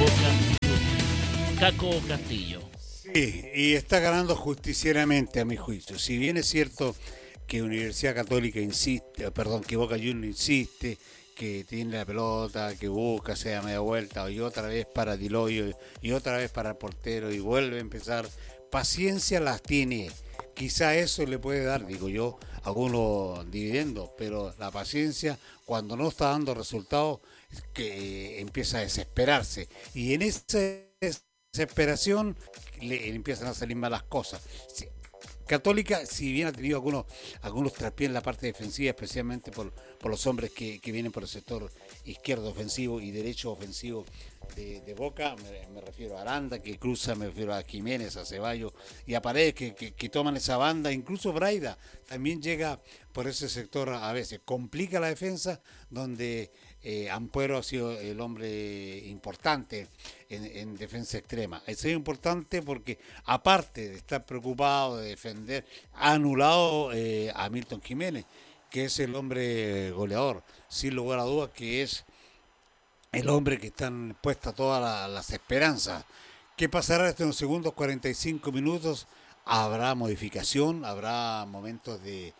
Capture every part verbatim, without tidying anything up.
Caco Castillo. Sí, y está ganando justicieramente a mi juicio. Si bien es cierto que Universidad Católica insiste, eh, perdón, que Boca Juniors insiste, que tiene la pelota, que busca, se da media vuelta, y otra vez para Diloyo, y otra vez para el portero, y vuelve a empezar. Paciencia las tiene. Quizá eso le puede dar, digo yo, algunos dividendos, pero la paciencia, cuando no está dando resultados, que eh, empieza a desesperarse. Y en esa desesperación le empiezan a salir malas cosas. Sí, Católica, si bien ha tenido algunos algunos traspiés en la parte defensiva, especialmente por, por los hombres que, que vienen por el sector izquierdo ofensivo y derecho ofensivo de, de Boca, me, me refiero a Aranda, que cruza, me refiero a Jiménez, a Ceballos y a Paredes, que, que, que toman esa banda, incluso Braida también llega por ese sector a veces. Complica la defensa, donde eh, Ampuero ha sido el hombre importante en, en defensa extrema. Ha sido importante porque, aparte de estar preocupado de defender, ha anulado eh, a Milton Jiménez, que es el hombre goleador, sin lugar a dudas, que es el hombre que están puestas todas la, las esperanzas. ¿Qué pasará en los segundos cuarenta y cinco minutos? Habrá modificación, habrá momentos de,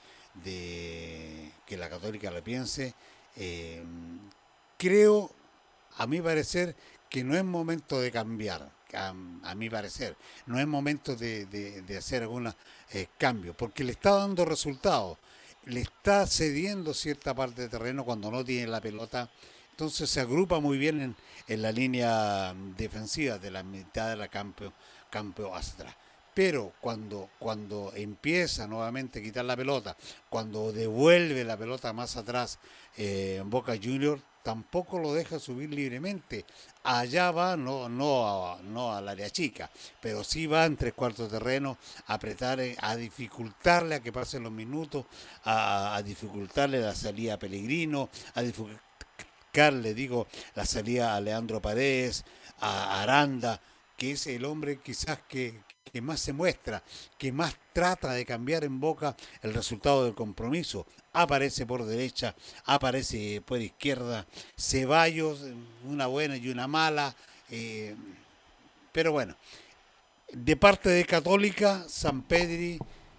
de que la Católica lo piense. Eh, creo, a mi parecer, que no es momento de cambiar, a, a mi parecer, no es momento de, de, de hacer algún eh, cambio, porque le está dando resultados, le está cediendo cierta parte de terreno cuando no tiene la pelota. Entonces se agrupa muy bien en, en la línea defensiva de la mitad de la campo, campo hacia atrás. Pero cuando, cuando empieza nuevamente a quitar la pelota, cuando devuelve la pelota más atrás eh, en Boca Juniors, tampoco lo deja subir libremente. Allá va, no, no, a, no al área chica, pero sí va en tres cuartos de terreno a apretar, a dificultarle a que pasen los minutos, a, a dificultarle la salida a Pellegrino, a dificultarle, le digo, la salida a Leandro Paredes, a Aranda, que es el hombre quizás que, que más se muestra, que más trata de cambiar en Boca el resultado del compromiso. Aparece por derecha, aparece por izquierda, Ceballos, una buena y una mala, eh, pero bueno, de parte de Católica, Sampedri,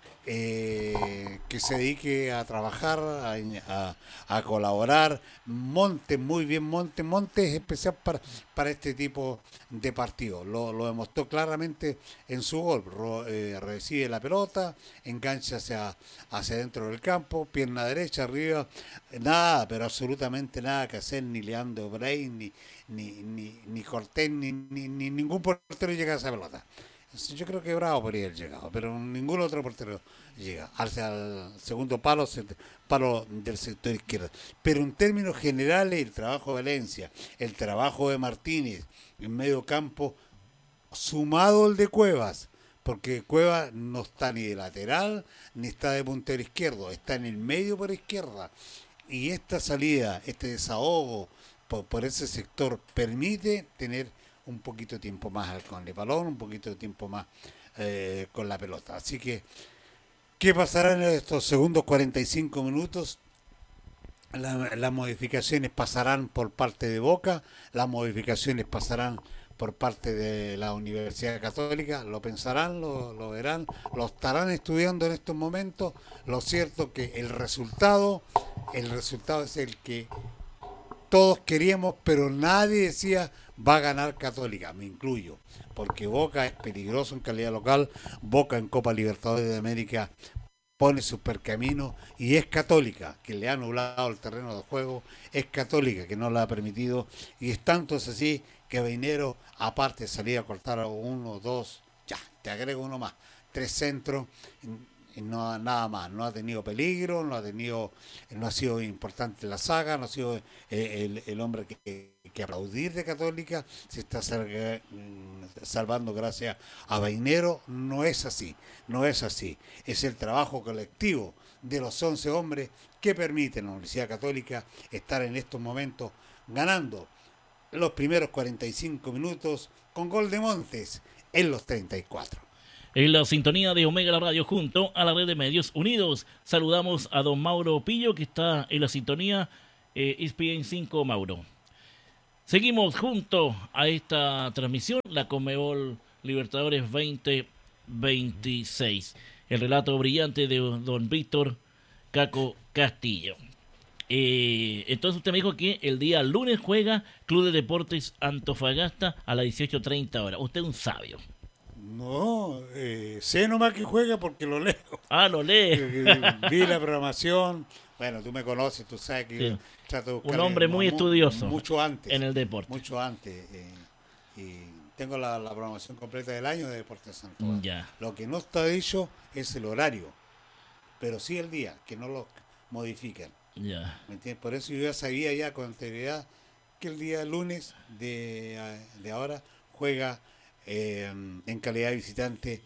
eh, que se dedique a trabajar, a, a, a colaborar. Monte, muy bien Monte. Monte es especial para, para este tipo de partidos. Lo, lo demostró claramente en su gol. Ro, eh, recibe la pelota, engancha hacia, hacia dentro del campo, pierna derecha, arriba. Nada, pero absolutamente nada que hacer, ni Leandro Brain, ni, ni, ni, ni Cortés, ni, ni, ni ningún portero llega a esa pelota. Yo creo que Bravo podría haber llegado, pero ningún otro portero llega hacia el segundo palo, palo del sector izquierdo. Pero en términos generales, el trabajo de Valencia, el trabajo de Martínez en medio campo, sumado el de Cuevas, porque Cuevas no está ni de lateral, ni está de puntero izquierdo, está en el medio por izquierda. Y esta salida, este desahogo por, por ese sector, permite tener un poquito de tiempo más con el balón, un poquito de tiempo más eh, con la pelota. Así que, ¿qué pasará en estos segundos cuarenta y cinco minutos? La, las modificaciones pasarán por parte de Boca, las modificaciones pasarán por parte de la Universidad Católica, lo pensarán, lo, lo verán, lo estarán estudiando en estos momentos. Lo cierto que el resultado, el resultado es el que todos queríamos, pero nadie decía va a ganar Católica, me incluyo, porque Boca es peligroso en calidad local, Boca en Copa Libertadores de América pone sus percaminos, y es Católica que le ha anulado el terreno de juego, es Católica que no la ha permitido, y es tanto es así que Beinero, aparte de salir a cortar a uno, dos, ya, te agrego uno más, tres centros, y no nada más, no ha tenido peligro, no ha tenido, no ha sido importante la saga, no ha sido eh, el, el hombre que, que aplaudir de Católica, se está salga, salvando gracias a Beinero. No es así, no es así, es el trabajo colectivo de los once hombres que permiten a la Universidad Católica estar en estos momentos ganando los primeros cuarenta y cinco minutos con gol de Montes en los treinta y cuatro. En la sintonía de Omega la Radio junto a la red de Medios Unidos. Saludamos a don Mauro Pillo, que está en la sintonía eh, E S P N cinco, Mauro. Seguimos junto a esta transmisión, la Conmebol Libertadores veinte veintiséis. El relato brillante de don Víctor Caco Castillo. Eh, entonces usted me dijo que el día lunes juega Club de Deportes Antofagasta a las dieciocho treinta horas. Usted es un sabio. No, eh, sé nomás que juega porque lo leo. Ah, lo lee. Vi la programación. Bueno, tú me conoces, tú sabes que Sí. yo trato de buscar Un hombre muy mu- estudioso mucho antes. en el deporte. Mucho antes. Eh, y tengo la, la programación completa del año de Deportes Santos. Ya. Lo que no está dicho es el horario, pero sí el día, que no lo modifican. Ya. ¿Me entiendes? Por eso yo ya sabía ya con anterioridad que el día lunes de, de ahora juega eh, en calidad de visitante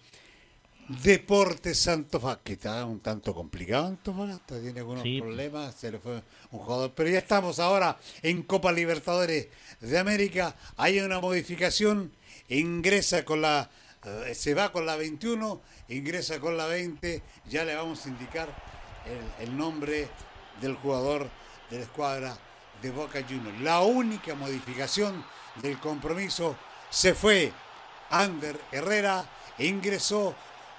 Deportes Antofagasta, que está un tanto complicado Antofagasta, tiene algunos Sí. problemas, se le fue un jugador, pero ya estamos ahora en Copa Libertadores de América, hay una modificación, ingresa con la, eh, se va con la veintiuno, ingresa con la veinte, ya le vamos a indicar el, el nombre del jugador de la escuadra de Boca Juniors. La única modificación del compromiso, se fue Ander Herrera, ingresó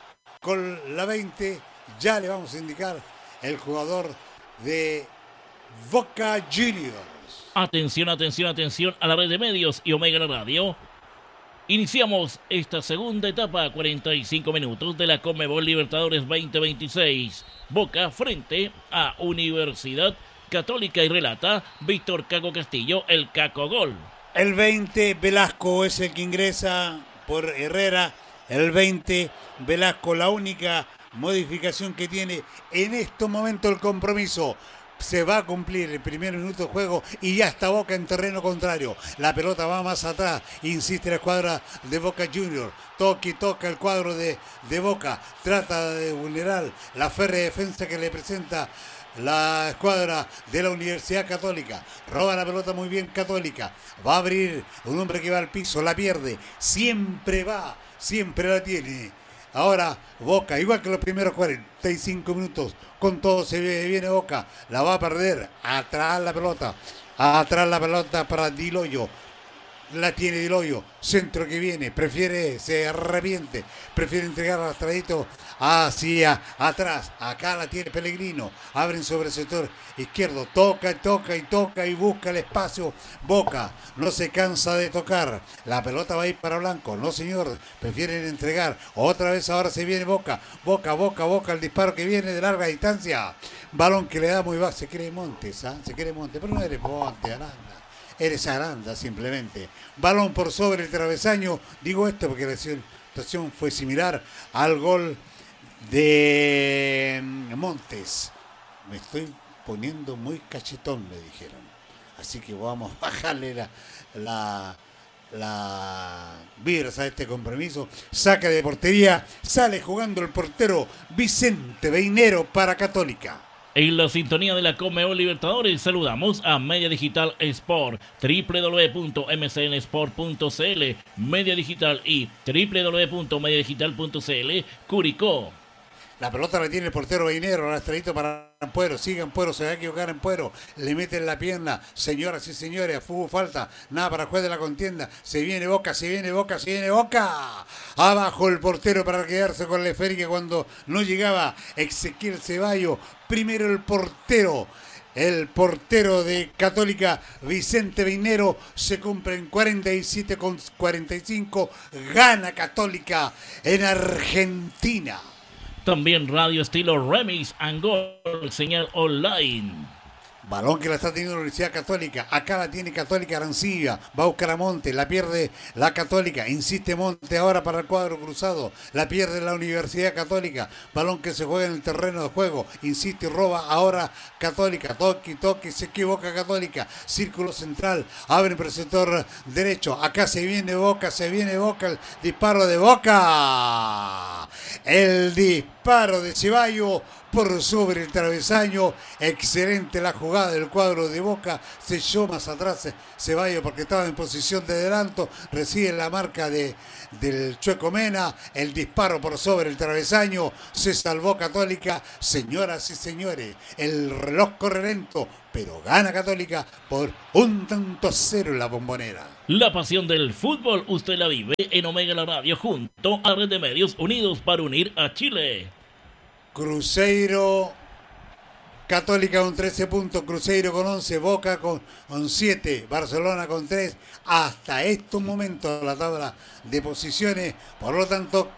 con la veinte, ya le vamos a indicar el jugador de Boca Juniors. Atención, atención, atención a la red de medios y Omega la Radio. Iniciamos esta segunda etapa, cuarenta y cinco minutos de la Conmebol Libertadores veinte veintiséis. Boca frente a Universidad Católica y relata Víctor Caco Castillo, el Caco Gol. El veinte, Velasco es el que ingresa por Herrera. El veinte, Velasco, la única modificación que tiene en estos momentos el compromiso. Se va a cumplir el primer minuto de juego y ya está Boca en terreno contrario. La pelota va más atrás, insiste la escuadra de Boca Juniors. Toca y toca el cuadro de, de Boca. Trata de vulnerar la férrea defensa que le presenta la escuadra de la Universidad Católica. Roba la pelota muy bien Católica. Va a abrir un hombre que va al piso, la pierde. Siempre va, siempre la tiene. Ahora Boca, igual que los primeros cuarenta y cinco minutos, con todo se viene Boca, la va a perder, atrás la pelota, atrás la pelota para Diloyo, la tiene Diloyo, centro que viene, prefiere, se arrepiente, prefiere entregar al tradito hacia atrás, acá la tiene Pellegrino, abren sobre el sector izquierdo, toca y toca y toca y busca el espacio, Boca no se cansa de tocar, la pelota va a ir para Blanco, no señor, prefieren entregar, otra vez ahora se viene Boca, Boca, Boca, Boca, el disparo que viene de larga distancia, balón que le da muy bajo, se cree Montes, ¿ah? Se cree Montes, pero no eres Montes, Aranda. Eres Aranda simplemente. Balón por sobre el travesaño. Digo esto porque la situación fue similar al gol de Montes. Me estoy poniendo muy cachetón, me dijeron. Así que vamos a bajarle la, la, la vibras a este compromiso. Saca de portería. Sale jugando el portero Vicente Beinero para Católica. En la sintonía de la Conmebol Libertadores saludamos a Media Digital Sport, doble u doble u doble u punto m c n sport punto c l, Media Digital y doble u doble u doble u punto media digital punto c l, Curicó. La pelota la tiene el portero Beinero, rastradito para Ampuero, sigue Ampuero, se va a equivocar Ampuero, le meten la pierna, señoras y señores, a fútbol falta, nada para el juez de la contienda, se viene Boca, se viene Boca, se viene Boca, abajo el portero para quedarse con la esférica cuando no llegaba Ezequiel Ceballos, primero el portero. El portero de Católica, Vicente Beinero, se cumple en cuarenta y siete con cuarenta y cinco, gana Católica en Argentina. También radio estilo Remix and Gol, señal online. Balón que la está teniendo la Universidad Católica. Acá la tiene Católica Arancibia. Va a buscar a Monte. La pierde la Católica. Insiste Monte ahora para el cuadro cruzado. La pierde la Universidad Católica. Balón que se juega en el terreno de juego. Insiste y roba ahora Católica. Toque, toque. Se equivoca Católica. Círculo central. Abre el sector derecho. Acá se viene Boca. Se viene Boca. El disparo de Boca. El disparo de Ceballos por sobre el travesaño. Excelente la jugada del cuadro de Boca. Se echó más atrás Ceballos porque estaba en posición de adelanto. Recibe la marca de, del Chueco Mena. El disparo por sobre el travesaño. Se salvó Católica. Señoras y señores, el reloj corre lento, pero gana Católica por un tanto a cero en la Bombonera. La pasión del fútbol usted la vive en Omega La Radio junto a Red de Medios Unidos para unir a Chile. Cruzeiro, Católica con trece puntos, Cruzeiro con once, Boca con, con siete, Barcelona con tres. Hasta estos momentos la tabla de posiciones, por lo tanto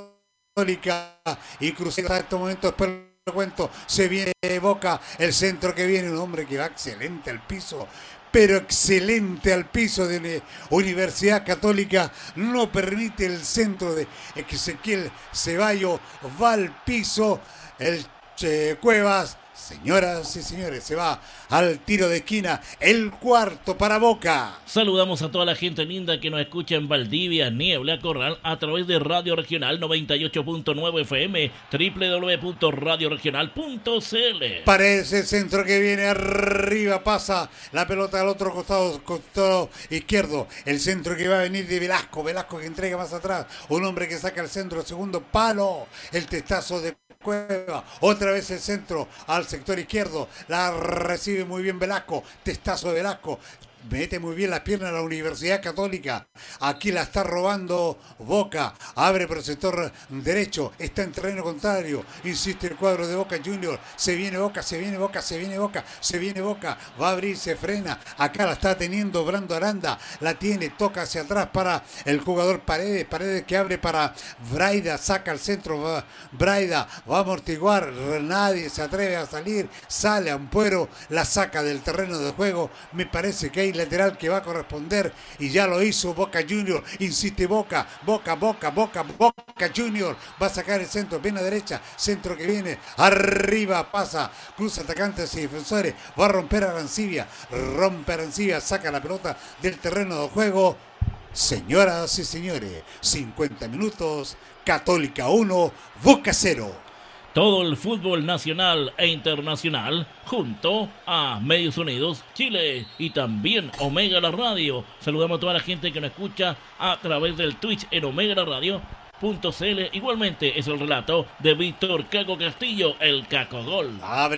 Católica y Cruzeiro hasta estos momentos, pero lo cuento, se viene Boca, el centro que viene, un hombre que va excelente al piso, pero excelente al piso de Universidad Católica, no permite el centro de Ezequiel Ceballos, va al piso, el Che Cuevas, señoras y señores, se va al tiro de esquina, el cuarto para Boca. Saludamos a toda la gente linda que nos escucha en Valdivia, Niebla, Corral, a través de Radio Regional noventa y ocho punto nueve F M, doble u doble u doble u punto radio regional punto c l. Parece el centro que viene arriba, pasa la pelota al otro costado, costado izquierdo, el centro que va a venir de Velasco, Velasco que entrega más atrás, un hombre que saca el centro, segundo palo, el testazo de Cueva, otra vez el centro al sector izquierdo, la recibe muy bien Velasco, testazo de Velasco, mete muy bien las piernas a la Universidad Católica, aquí la está robando Boca, abre por el sector derecho, está en terreno contrario, insiste el cuadro de Boca Junior, se viene Boca, se viene Boca, se viene Boca, se viene Boca, va a abrir, se frena, acá la está teniendo Brando Aranda, la tiene, toca hacia atrás para el jugador Paredes, Paredes que abre para Braida, saca al centro, va, Braida va a amortiguar, nadie se atreve a salir, sale Ampuero, la saca del terreno de juego, me parece que hay lateral que va a corresponder y ya lo hizo Boca Junior, insiste Boca, Boca, Boca, Boca, Boca Junior, va a sacar el centro, viene a derecha, centro que viene, arriba pasa, cruza atacantes y defensores, va a romper a Arancibia, rompe a Arancibia, saca la pelota del terreno de juego. Señoras y señores, cincuenta minutos, Católica uno, Boca cero. Todo el fútbol nacional e internacional junto a Medios Unidos Chile y también Omega La Radio. Saludamos a toda la gente que nos escucha a través del Twitch en omega la radio punto c l. Igualmente es el relato de Víctor Caco Castillo, el Caco Gol. Abre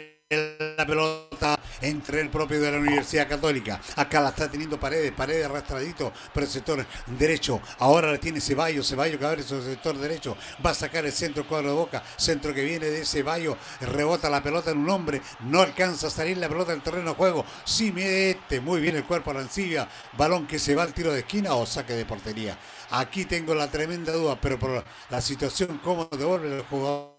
la pelota entre el propio de la Universidad Católica. Acá la está teniendo Paredes, Paredes arrastradito por el sector derecho. Ahora la tiene Ceballos, Ceballos que abre su sector derecho. Va a sacar el centro cuadro de Boca. Centro que viene de Ceballos. Rebota la pelota en un hombre. No alcanza a salir la pelota del terreno de juego. Sí mete muy bien el cuerpo a Arancibia. Balón que se va al tiro de esquina o saque de portería. Aquí tengo la tremenda duda, pero por la situación cómo devuelve el jugador,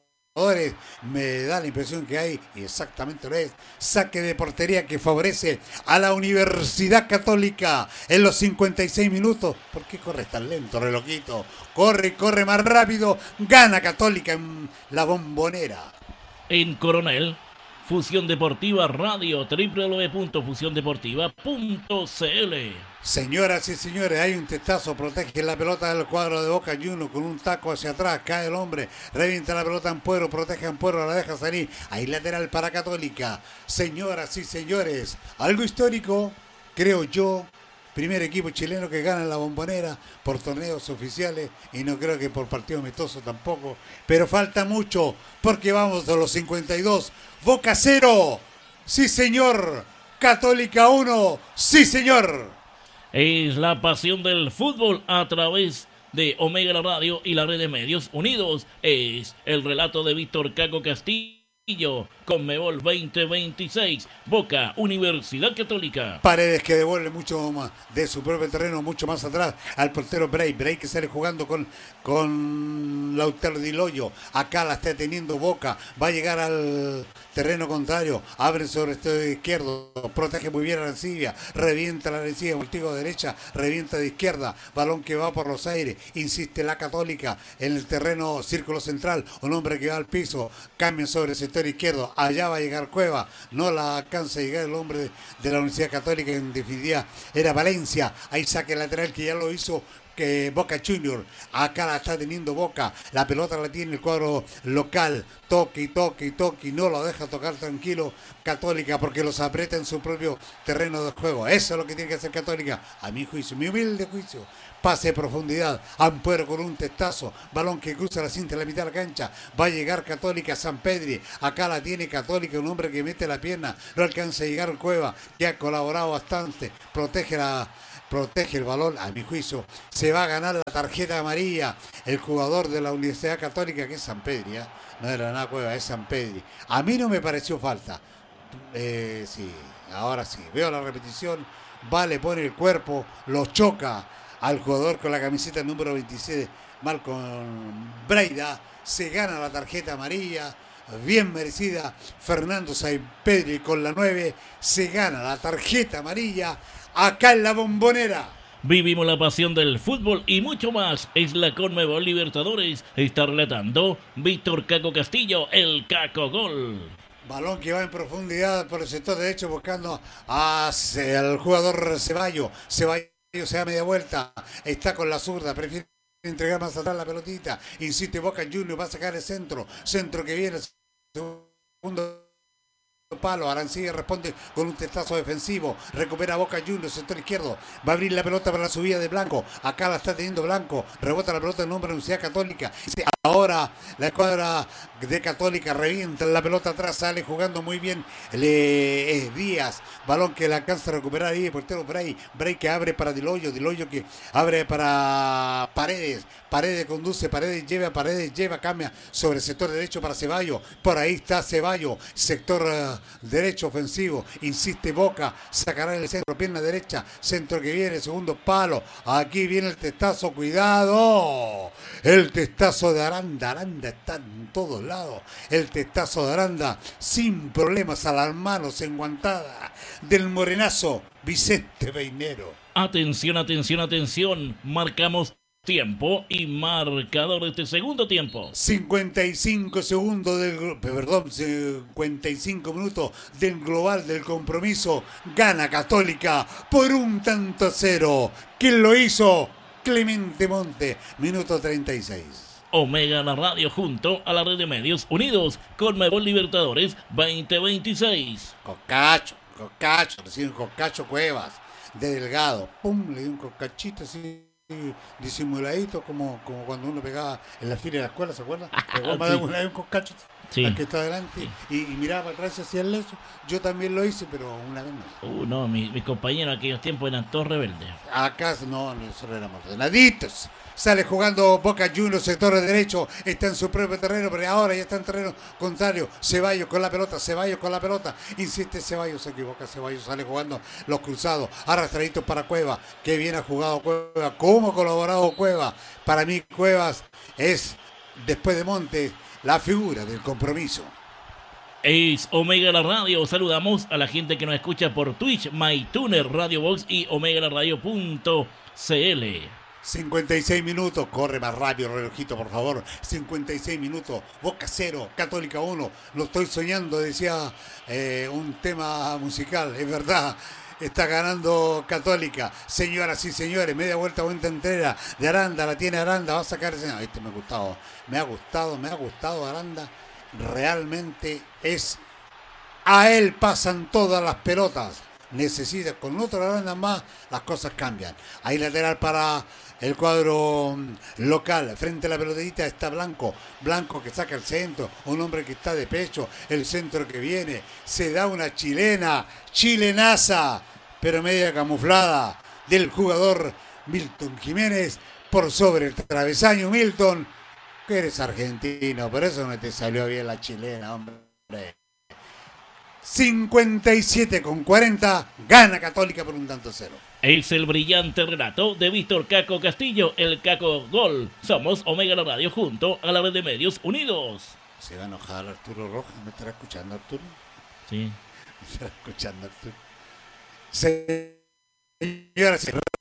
me da la impresión que hay, y exactamente lo es, saque de portería que favorece a la Universidad Católica en los cincuenta y seis minutos. ¿Por qué corre tan lento, relojito? Corre, corre más rápido, gana Católica en la Bombonera. En Coronel, Fusión Deportiva Radio, doble u doble u doble u punto fusión deportiva punto c l. Señoras y señores, hay un testazo, protege la pelota del cuadro de Boca Juniors con un taco hacia atrás, cae el hombre, revienta la pelota Ampuero, protege a Ampuero, la deja salir, hay lateral para Católica. Señoras y señores, algo histórico, creo yo, primer equipo chileno que gana en la Bombonera por torneos oficiales y no creo que por partido amistoso tampoco, pero falta mucho porque vamos a los cincuenta y dos, Boca cero, sí señor, Católica uno, sí señor. Es la pasión del fútbol a través de Omega La Radio y la red de Medios Unidos. Es el relato de Víctor Caco Castillo, Conmebol veinte veintiséis, Boca, Universidad Católica. Paredes que devuelve mucho más de su propio terreno, mucho más atrás al portero Bray. Bray que sale jugando con, con Lautaro Di Loyo. Acá la está teniendo Boca. Va a llegar al terreno contrario. Abre sobre este izquierdo. Protege muy bien a Arancibia. Revienta la Arancibia. Voltigo derecha. Revienta de izquierda. Balón que va por los aires. Insiste la Católica en el terreno círculo central. Un hombre que va al piso. Cambia sobre el sector izquierdo. Allá va a llegar Cueva. No la alcanza a llegar el hombre de la Universidad Católica. En definitiva era Valencia. Ahí saque lateral que ya lo hizo que Boca Junior. Acá la está teniendo Boca. La pelota la tiene el cuadro local. Toque y toque y toque y no lo deja tocar tranquilo Católica porque los aprieta en su propio terreno de juego. Eso es lo que tiene que hacer Católica. A mi juicio, mi humilde juicio. Pase de profundidad. Ampuero con un testazo. Balón que cruza la cinta en la mitad de la cancha. Va a llegar Católica San Pedri. Acá la tiene Católica. Un hombre que mete la pierna. No alcanza a llegar Cueva. Que ha colaborado bastante. Protege la... Protege el balón, a mi juicio, se va a ganar la tarjeta amarilla el jugador de la Universidad Católica, que es San Pedri, ¿eh? No era nada Cueva, es San Pedri. A mí no me pareció falta. Eh, sí, ahora sí, veo la repetición, va, le pone el cuerpo, lo choca al jugador con la camiseta número veintisiete, Malcolm Breida, se gana la tarjeta amarilla. Bien merecida, Fernando San Pedri con la nueve, se gana la tarjeta amarilla acá en la Bombonera. Vivimos la pasión del fútbol y mucho más. Es la Conmebol Libertadores. Está relatando Víctor Caco Castillo, el Caco Gol. Balón que va en profundidad por el sector derecho buscando al jugador Ceballos. Ceballos se da media vuelta, está con la zurda, prefiere entregar más atrás la pelotita, insiste Boca Junior, va a sacar el centro, centro que viene, segundo palo, Arancilla responde con un testazo defensivo, recupera Boca Juniors, sector izquierdo, va a abrir la pelota para la subida de Blanco, acá la está teniendo Blanco, rebota la pelota en nombre de la Universidad Católica, ahora la escuadra de Católica revienta la pelota atrás, sale jugando muy bien, le es Díaz, balón que la alcanza a recuperar ahí, el portero Bray, Bray que abre para Diloyo, Diloyo que abre para Paredes, Paredes conduce, Paredes lleva, Paredes lleva, cambia sobre el sector derecho para Ceballos, por ahí está Ceballos, sector uh, derecho ofensivo, insiste Boca, sacará el centro, pierna derecha, centro que viene, segundo palo, aquí viene el testazo, cuidado, el testazo de Aranda, Aranda está en todos lados, el testazo de Aranda, sin problemas a las manos enguantada del morenazo Vicente Beinero. Atención, atención, atención, marcamos tiempo y marcador de este segundo tiempo. cincuenta y cinco segundos del perdón, cincuenta y cinco minutos del global del compromiso. Gana Católica por un tanto a cero. ¿Quién lo hizo? Clemente Monte, minuto treinta y seis. Omega la radio junto a la red de medios unidos con Conmebol Libertadores veinte veintiséis. Cocacho, Cocacho, recién Cocacho Cuevas de Delgado. Pum, le dio un cocachito así disimuladito, como, como cuando uno pegaba en la fila de la escuela, ¿se acuerdan? Pegó sí. Más de un coscacho sí. Al que está adelante sí. y, y miraba atrás hacia el leso. Yo también lo hice, pero una vez no. Uh, no, mis mi compañeros en aquellos tiempos eran todos rebeldes. Acá no, nosotros éramos ordenaditos. Sale jugando Boca Juniors, sector de derecho, está en su propio terreno, pero ahora ya está en terreno contrario. Ceballos con la pelota, Ceballos con la pelota, insiste Ceballos, se equivoca Ceballos, sale jugando los cruzados, arrastraditos para Cueva, que bien ha jugado Cueva, cómo ha colaborado Cueva. Para mí Cuevas es, después de Montes, la figura del compromiso. Es Omega la Radio. Saludamos a la gente que nos escucha por Twitch, MyTuner, Radio Box y omega la radio punto c l. cincuenta y seis minutos, corre más rápido, relojito, por favor. cincuenta y seis minutos, Boca cero, Católica uno. Lo estoy soñando, decía eh, un tema musical, es verdad. Está ganando Católica, señoras y señores, media vuelta, vuelta entera de Aranda, la tiene Aranda, va a sacar ese. No, este me ha gustado, me ha gustado, me ha gustado Aranda. Realmente es, a él pasan todas las pelotas. Necesita, con otro Aranda más, las cosas cambian. Ahí lateral para el cuadro local, frente a la pelotita está Blanco, Blanco que saca el centro, un hombre que está de pecho, el centro que viene, se da una chilena, chilenaza, pero media camuflada, del jugador Milton Jiménez, por sobre el travesaño. Milton, que eres argentino, por eso no te salió bien la chilena, hombre. cincuenta y siete con cuarenta, gana Católica por un tanto cero. Es el brillante relato de Víctor Caco Castillo, el Caco Gol. Somos Omega la Radio junto a la red de medios unidos. ¿Se va a enojar Arturo Rojas? ¿Me estará escuchando Arturo? Sí. ¿Me estará escuchando Arturo? Señoras y señores,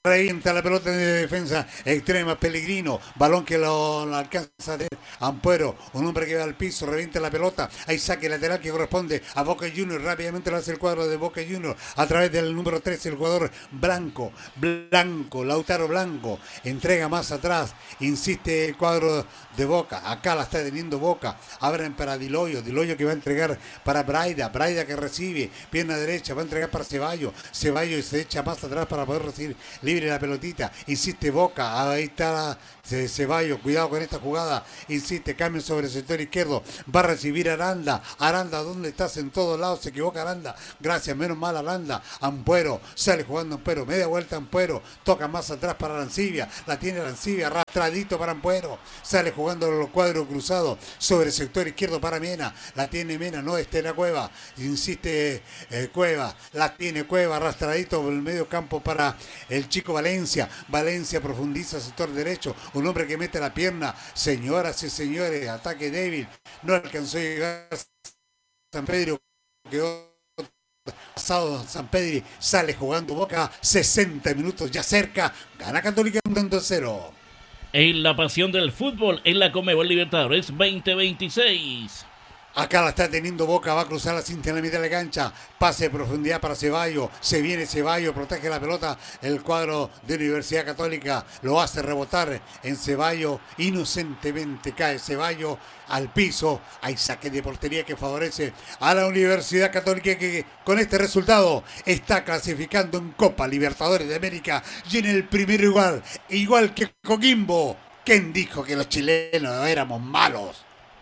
revienta la pelota de defensa extrema, Pellegrino, balón que lo, lo alcanza a tener Ampuero, un hombre que va al piso, revienta la pelota, hay saque lateral que corresponde a Boca Juniors, rápidamente lo hace el cuadro de Boca Juniors a través del número trece, el jugador Blanco, Blanco, Lautaro Blanco, entrega más atrás, insiste el cuadro de Boca, acá la está teniendo Boca, abren para Diloyo, Diloyo que va a entregar para Braida, Braida que recibe, pierna derecha, va a entregar para Ceballos, Ceballos se echa más atrás para poder recibir libre la pelotita, insiste Boca, ahí está Ceballos, cuidado con esta jugada, insiste, cambio sobre el sector izquierdo, va a recibir Aranda, Aranda, ¿dónde estás? En todos lados, se equivoca Aranda, gracias, menos mal Aranda, Ampuero, sale jugando Ampuero, media vuelta Ampuero, toca más atrás para Arancibia, la tiene Arancibia, arrastradito para Ampuero, sale jugando los cuadros cruzados sobre el sector izquierdo para Mena, la tiene Mena, no esté la Cueva, insiste eh, Cueva, la tiene Cueva, arrastradito por el medio campo para el chico Valencia, Valencia profundiza sector derecho, un hombre que mete la pierna, señoras y señores, ataque débil, no alcanzó a llegar San Pedro, quedó pasado San Pedro, sale jugando Boca, sesenta minutos ya cerca, gana Católica un tanto cero. En la pasión del fútbol, en la Conmebol Libertadores veinte veintiséis. Acá la está teniendo Boca, va a cruzar la cinta en la mitad de la cancha, pase de profundidad para Ceballos, se viene Ceballos, protege la pelota, el cuadro de Universidad Católica lo hace rebotar en Ceballos, inocentemente cae Ceballos al piso, hay saque de portería que favorece a la Universidad Católica que con este resultado está clasificando en Copa Libertadores de América y en el primer lugar, igual que Coquimbo. ¿Quién dijo que los chilenos éramos malos?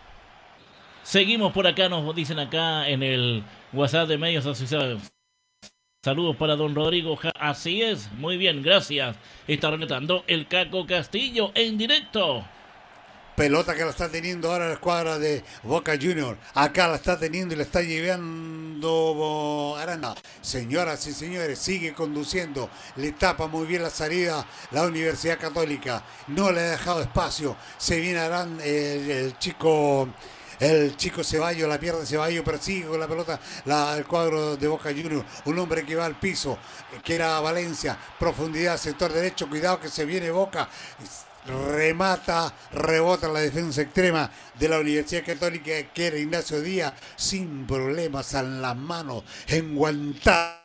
Seguimos por acá, nos dicen acá en el WhatsApp de Medios Asociados. Saludos para don Rodrigo. Así es, muy bien, gracias. Está relatando el Caco Castillo en directo. Pelota que la está teniendo ahora la escuadra de Boca Juniors. Acá la está teniendo y la está llevando Aranda. Señoras y señores, sigue conduciendo. Le tapa muy bien la salida la Universidad Católica. No le ha dejado espacio. Se viene Aranda, el, el chico... El chico Ceballos, la pierde Ceballos, persigue con la pelota la, el cuadro de Boca Juniors. Un hombre que va al piso, que era Valencia. Profundidad, sector derecho. Cuidado que se viene Boca. Remata, rebota la defensa extrema de la Universidad Católica, que era Ignacio Díaz. Sin problemas en las manos, enguantada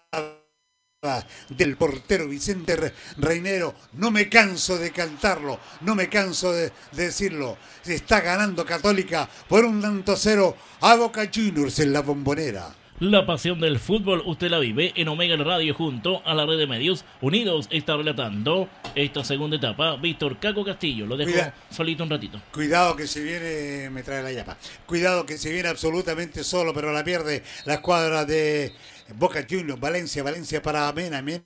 del portero Vicente Reinero. No me canso de cantarlo, no me canso de, de decirlo. Se está ganando Católica por un tanto cero a Boca Juniors en la Bombonera. La pasión del fútbol usted la vive en Omega Radio junto a la red de medios unidos. Está relatando esta segunda etapa Víctor Caco Castillo. Lo dejo Cuida, solito un ratito. Cuidado que se viene, me trae la llapa. Cuidado que se viene absolutamente solo, pero la pierde la escuadra de Boca Juniors. Valencia, Valencia para Mena, Mena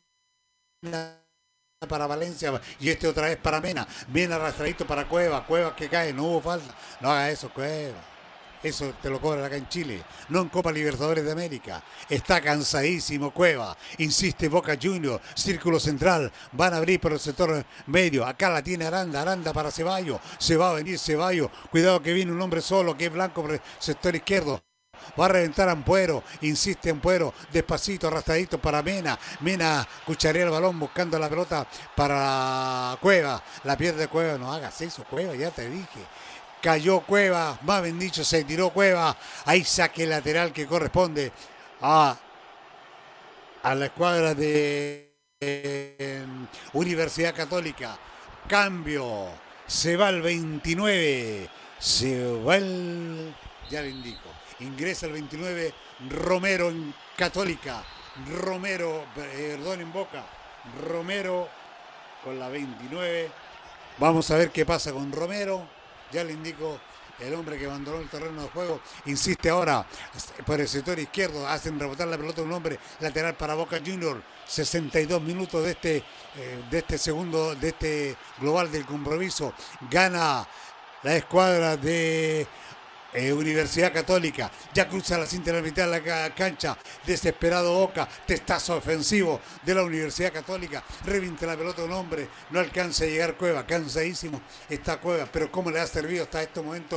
para Valencia y este otra vez para Mena. Mena arrastradito para Cueva, Cueva que cae, no hubo falta. No haga eso, Cueva. Eso te lo cobran acá en Chile, no en Copa Libertadores de América. Está cansadísimo Cueva. Insiste Boca Juniors, círculo central. Van a abrir por el sector medio. Acá la tiene Aranda, Aranda para Ceballos. Se va a venir Ceballos. Cuidado que viene un hombre solo, que es Blanco por el sector izquierdo. Va a reventar Ampuero, insiste Ampuero, despacito, arrastradito para Mena. Mena cucharea el balón buscando la pelota para Cueva. La pierde Cueva, no hagas eso Cueva, ya te dije. Cayó Cueva, más bien dicho, se tiró Cueva. Ahí saque lateral que corresponde a, a la escuadra de eh, Universidad Católica. Cambio, se va el veintinueve, se va el... ya le indico. Ingresa el veintinueve, Romero en Católica. Romero, perdón, en Boca. Romero con la veintinueve. Vamos a ver qué pasa con Romero. Ya le indico, el hombre que abandonó el terreno de juego, insiste ahora por el sector izquierdo, hacen rebotar la pelota un hombre lateral para Boca Juniors. sesenta y dos minutos de este, eh, de este segundo, de este global del compromiso. Gana la escuadra de Eh, Universidad Católica, ya cruza la cinta en la mitad de la cancha, desesperado Boca, testazo ofensivo de la Universidad Católica, revienta la pelota un hombre, no alcanza a llegar Cueva, cansadísimo está Cueva, pero cómo le ha servido hasta este momento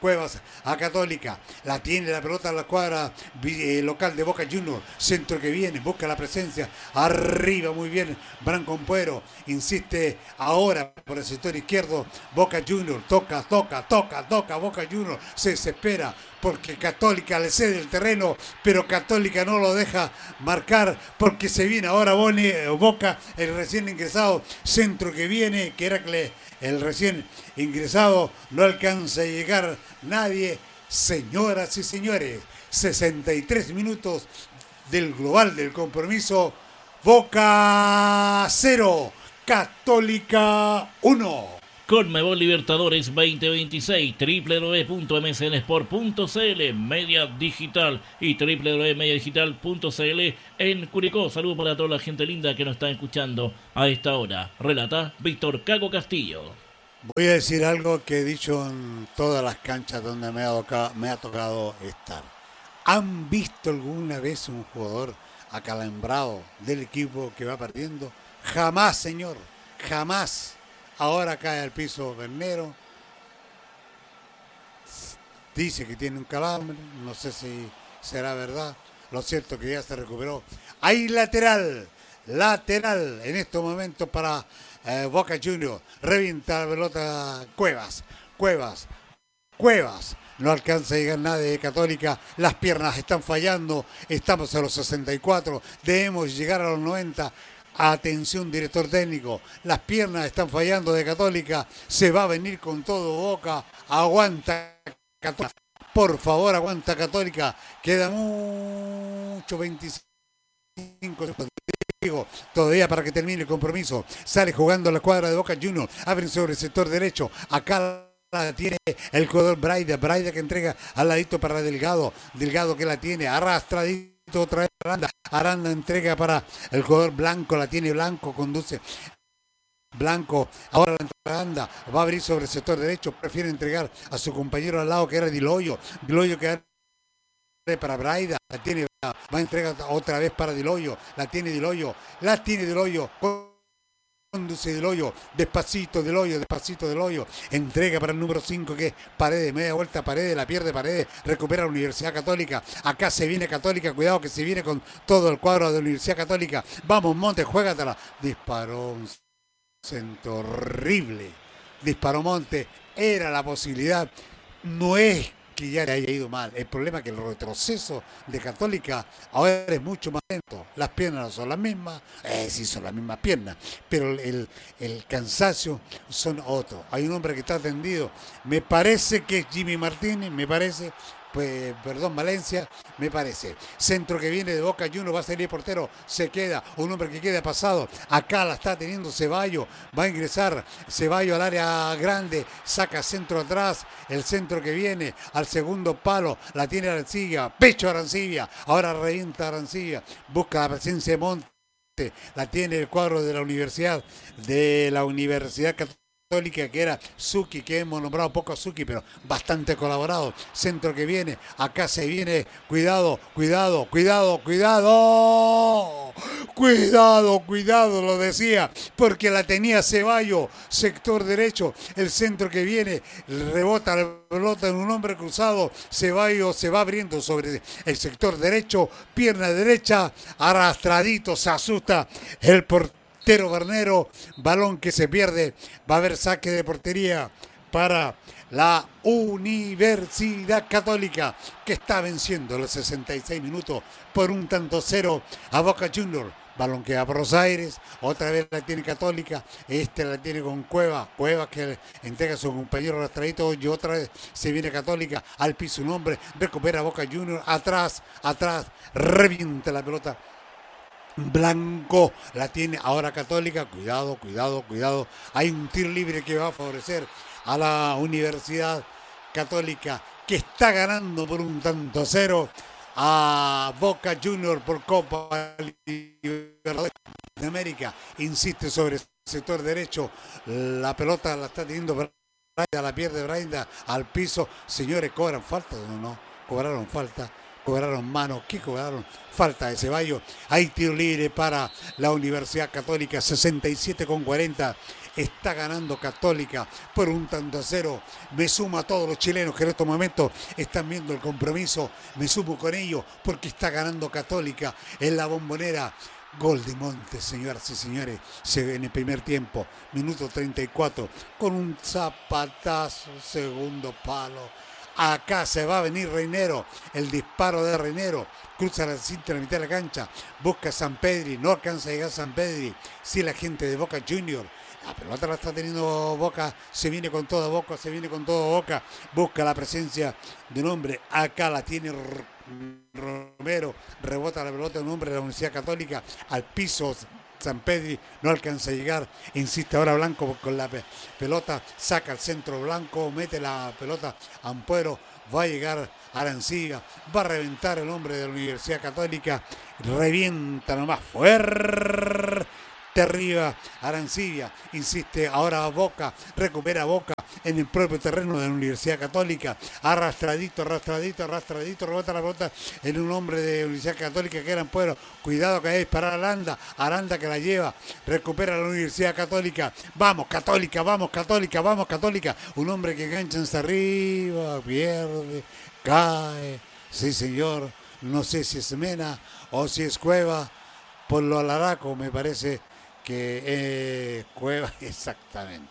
Cuevas a Católica. La tiene la pelota a la cuadra eh, local de Boca Juniors. Centro que viene, busca la presencia. Arriba, muy bien. Branco Ampuero insiste ahora por el sector izquierdo. Boca Juniors toca, toca, toca, toca. Boca Juniors se desespera porque Católica le cede el terreno, pero Católica no lo deja marcar porque se viene ahora Boni, Boca, el recién ingresado. Centro que viene, que era el recién ingresado, no alcanza a llegar nadie. Señoras y señores, sesenta y tres minutos del global del compromiso. Boca cero, Católica uno. Conmebol Libertadores veinte veintiséis, doble u doble u doble u punto m s n sport punto c l, Media Digital y doble u doble u doble u punto media digital punto c l en Curicó. Saludos para toda la gente linda que nos está escuchando a esta hora. Relata Víctor Caco Castillo. Voy a decir algo que he dicho en todas las canchas donde me ha tocado, me ha tocado estar. ¿Han visto alguna vez un jugador acalambrado del equipo que va perdiendo? Jamás, señor, jamás. Ahora cae al piso Bernero. Dice que tiene un calambre. No sé si será verdad. Lo cierto es que ya se recuperó. Hay lateral. Lateral en estos momentos para eh, Boca Juniors. Revienta la pelota Cuevas. Cuevas. Cuevas. No alcanza a llegar nadie de Católica. Las piernas están fallando. Estamos a los sesenta y cuatro. Debemos llegar a los noventa. Atención, director técnico, las piernas están fallando de Católica, se va a venir con todo Boca, aguanta Católica, por favor aguanta Católica, queda mucho, veinticinco segundos todavía para que termine el compromiso. Sale jugando la cuadra de Boca Juniors, abren sobre el sector derecho, acá la tiene el jugador Braida, Braida que entrega al ladito para Delgado, Delgado que la tiene, arrastradito otra vez Aranda, Aranda entrega para el jugador Blanco, la tiene Blanco, conduce Blanco, ahora la Aranda, va a abrir sobre el sector derecho, prefiere entregar a su compañero al lado que era Diloyo, Diloyo que para Braida, la tiene, va a entregar otra vez para Diloyo, la tiene Diloyo, la tiene Diloyo, conduce del hoyo, despacito del hoyo, despacito del hoyo, entrega para el número cinco que es Paredes, media vuelta Paredes, la pierde Paredes, recupera la Universidad Católica, acá se viene Católica, cuidado que se viene con todo el cuadro de la Universidad Católica, vamos Montes, juégatela, disparó un centro horrible, disparó Montes, era la posibilidad, no es que ya le haya ido mal. El problema es que el retroceso de Católica ahora es mucho más lento. Las piernas no son las mismas, eh, sí son las mismas piernas, pero el, el cansancio son otros. Hay un hombre que está atendido, me parece que es Jimmy Martínez, me parece, pues, perdón, Valencia, me parece. Centro que viene de Boca Juniors, va a salir portero, se queda, un hombre que queda pasado, acá la está teniendo Ceballos, va a ingresar Ceballos al área grande, saca centro atrás, el centro que viene al segundo palo, la tiene Arancibia, pecho Arancibia, ahora revienta Arancibia, busca la presencia de Monte, la tiene el cuadro de la Universidad, de la Universidad Católica, que era Zucchi, que hemos nombrado poco a Zucchi, pero bastante colaborado. Centro que viene, acá se viene, cuidado, cuidado, cuidado, cuidado, cuidado, cuidado, lo decía, porque la tenía Ceballos, sector derecho, el centro que viene, rebota la pelota en un hombre cruzado, Ceballos se va abriendo sobre el sector derecho, pierna derecha, arrastradito, se asusta el portero. Tero Bernero, balón que se pierde, va a haber saque de portería para la Universidad Católica, que está venciendo los sesenta y seis minutos por un tanto cero a Boca Juniors. Balón que va por los aires, otra vez la tiene Católica, este la tiene con Cueva, Cueva que entrega a su compañero arrastradito y otra vez se viene Católica, al piso un hombre, recupera Boca Juniors, atrás, atrás, revienta la pelota. Blanco la tiene ahora Católica, cuidado, cuidado, cuidado, hay un tiro libre que va a favorecer a la Universidad Católica, que está ganando por un tanto cero a Boca Juniors por Copa Libertadores de América. Insiste sobre el sector derecho, la pelota la está teniendo Braida, la pierde Braida al piso. Señores, ¿cobran falta o no? Cobraron falta. Cobraron mano, ¿qué cobraron? Falta de Ceballos. Hay tiro libre para la Universidad Católica, sesenta y siete con cuarenta. está ganando Católica por un tanto a cero. Me sumo a todos los chilenos que en estos momentos están viendo el compromiso, me sumo con ellos porque está ganando Católica en la Bombonera. Gol de Montes, señoras y señores, en el primer tiempo, minuto treinta y cuatro, con un zapatazo, segundo palo. Acá se va a venir Reinero, el disparo de Reinero, cruza la cinta en la mitad de la cancha, busca a Sampedri, no alcanza a llegar a Sampedri, sí la gente de Boca Juniors. La pelota la está teniendo Boca, se viene con toda Boca, se viene con toda Boca, busca la presencia de un hombre, acá la tiene Romero, rebota la pelota de un hombre de la Universidad Católica, al piso Sampedri, no alcanza a llegar, insiste ahora Blanco con la pelota, saca al centro Blanco, mete la pelota a Ampuero, va a llegar Arancibia, va a reventar el hombre de la Universidad Católica, revienta nomás fuerte. Arriba Arancibia, insiste ahora Boca, recupera Boca en el propio terreno de la Universidad Católica, arrastradito, arrastradito, arrastradito, rebota la pelota en un hombre de la Universidad Católica que era Ampuero, cuidado que hay que disparar a Aranda, Aranda que la lleva, recupera la Universidad Católica, vamos Católica, vamos Católica, vamos Católica, un hombre que engancha hacia arriba, pierde, cae, sí señor, no sé si es Mena o si es Cueva, por lo alaraco me parece que eh, Cueva, exactamente.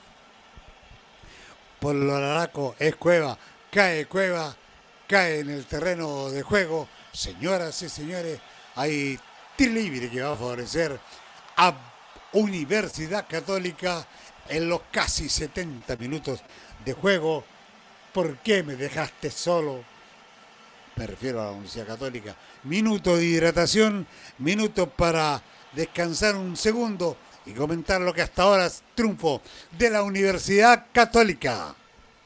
Por lo alaraco es Cueva, cae Cueva, cae en el terreno de juego. Señoras y señores, hay tiro libre que va a favorecer a Universidad Católica en los casi setenta minutos de juego. ¿Por qué me dejaste solo? Me refiero a la Universidad Católica. Minuto de hidratación, minuto para descansar un segundo y comentar lo que hasta ahora es triunfo de la Universidad Católica.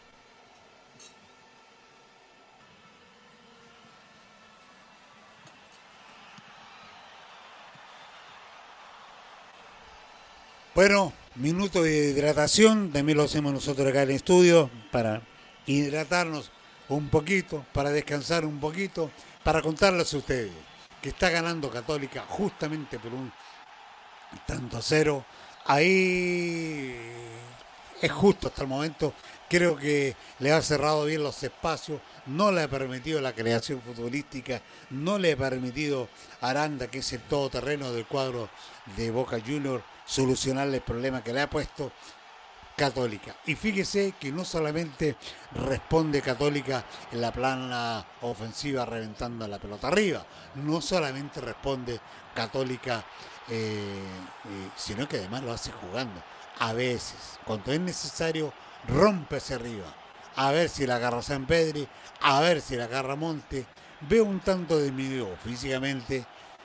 Bueno, minuto de hidratación, también lo hacemos nosotros acá en el estudio para hidratarnos un poquito, para descansar un poquito, para contarles a ustedes que está ganando Católica justamente por un tanto a cero. Ahí es justo hasta el momento. Creo que le ha cerrado bien los espacios, no le ha permitido la creación futbolística, no le ha permitido a Aranda, que es el todoterreno del cuadro de Boca Juniors, solucionarle el problema que le ha puesto Católica. Y fíjese que no solamente responde Católica en la plana ofensiva reventando la pelota arriba, no solamente responde Católica, eh, eh, sino que además lo hace jugando. A veces, cuando es necesario, rompe hacia arriba. A ver si la agarra Sampedri, a ver si la agarra Monte. Veo un tanto disminuido físicamente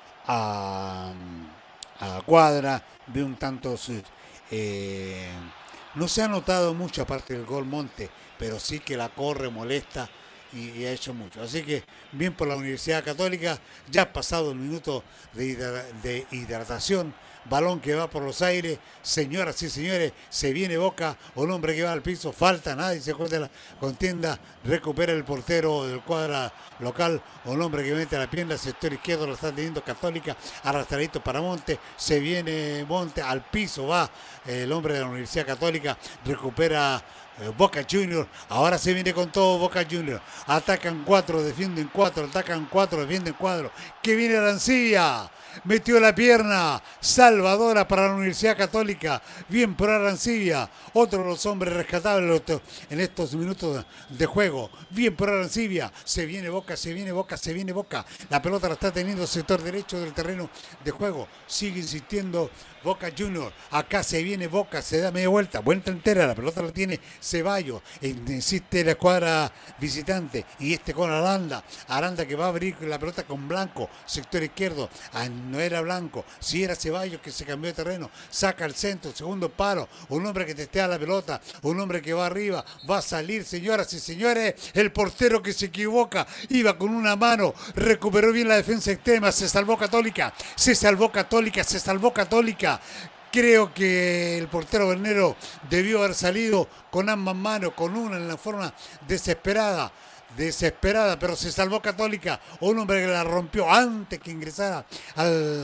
a, a Cuadra, veo un tanto... Eh, no se ha notado mucho aparte del gol Monte, pero sí que la corre, molesta y, y ha hecho mucho. Así que bien por la Universidad Católica, ya ha pasado el minuto de, hidra, de hidratación, balón que va por los aires, señoras y señores, se viene Boca, un hombre que va al piso, falta, nadie se acuerda de la contienda, recupera el portero del cuadra local, un hombre que mete la pierna, sector izquierdo lo está teniendo Católica, arrastradito para Monte, se viene Monte, al piso va el hombre de la Universidad Católica, recupera Boca Juniors, ahora se viene con todo Boca Juniors, atacan cuatro, defienden cuatro, atacan cuatro, defienden cuatro, que viene Arancibia, metió la pierna, salvadora para la Universidad Católica, bien por Arancibia, otro de los hombres rescatables en estos minutos de juego, bien por Arancibia, se viene Boca, se viene Boca, se viene Boca, la pelota la está teniendo el sector derecho del terreno de juego, sigue insistiendo Boca Juniors, acá se viene Boca, se da media vuelta, vuelta entera, la pelota la tiene Ceballos, insiste la escuadra visitante, y este con Aranda, Aranda que va a abrir la pelota con Blanco, sector izquierdo, no era Blanco, si era Ceballos que se cambió de terreno, saca el centro, segundo palo, un hombre que testea la pelota, un hombre que va arriba, va a salir, señoras y señores, el portero que se equivoca, iba con una mano, recuperó bien la defensa extrema, se salvó Católica, se salvó Católica, se salvó Católica. Creo que el portero Bernero debió haber salido con ambas manos, con una en la forma desesperada, desesperada, pero se salvó Católica, un hombre que la rompió antes que ingresara al,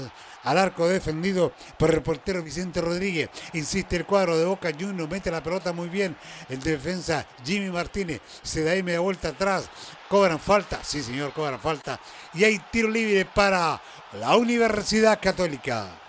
al arco defendido por el portero Vicente Rodríguez. Insiste el cuadro de Boca Juniors, mete la pelota muy bien el defensa Jimmy Martínez, se da ahí media vuelta atrás, cobran falta, sí señor, cobran falta, y hay tiro libre para la Universidad Católica.